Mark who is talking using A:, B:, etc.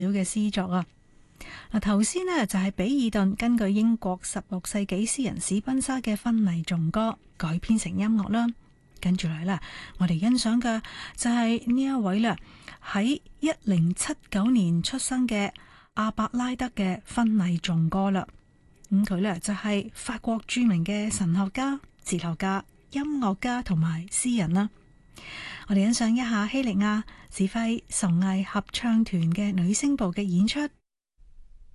A: 嘅詩作啊。嗱，頭先呢就係比爾頓根據英國16世紀詩人史賓莎嘅婚禮頌歌改編成音樂啦。跟住嚟啦，我哋欣賞嘅就係呢一位啦，喺1079年出生嘅阿伯拉德嘅婚禮頌歌啦。咁佢呢就係法國著名嘅神學家、哲學家、音樂家同埋詩人啦。我哋欣賞一下希利亞指揮崇藝合唱團嘅女聲部嘅演出。